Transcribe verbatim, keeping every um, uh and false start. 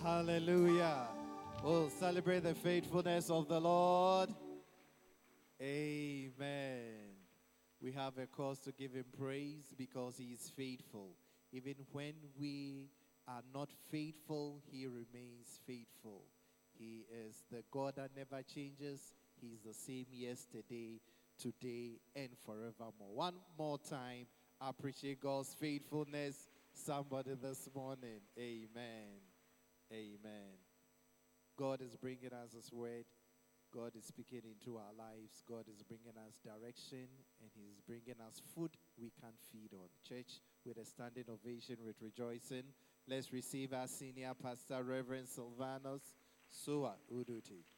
Hallelujah. We'll celebrate the faithfulness of the Lord. Amen. We have a cause to give him praise because he is faithful. Even when we are not faithful, he remains faithful. He is the God that never changes. He's the same yesterday, today, and forevermore. One more time, appreciate God's faithfulness. Somebody this morning. Amen. Amen. God is bringing us his word. God is speaking into our lives. God is bringing us direction, and he's bringing us food we can feed on. Church, with a standing ovation, with rejoicing, let's receive our senior pastor, Reverend Silvanus Sua Uduti.